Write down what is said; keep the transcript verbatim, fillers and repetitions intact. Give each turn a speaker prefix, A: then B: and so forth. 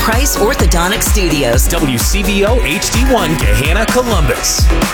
A: Price Orthodontic Studios.
B: W C V O H D one, Gahanna, Columbus.